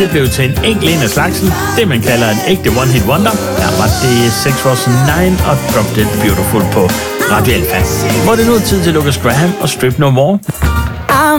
det blev til en enkelt en af slagsen, det man kalder en ægte one-hit wonder. Der var det 6 was 9 og Drop Dead Beautiful på Radio Alfa. Hvor det nu er tid til Lukas Graham og Strip No More.